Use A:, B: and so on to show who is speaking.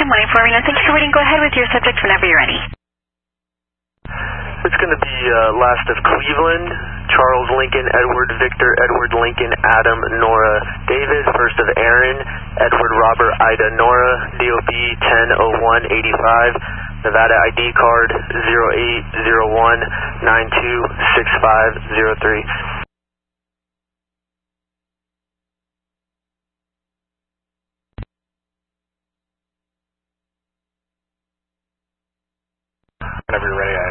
A: Good morning, Florina. Thank you for waiting. Go ahead with your subject whenever you're ready.
B: It's going to be last of Cleveland, Charles Lincoln, Edward Victor, Edward Lincoln, Adam, Nora, David, first of Aaron, Edward Robert, Ida, Nora, DOB 100185, Nevada ID card 0801926503.
C: Whenever you're ready,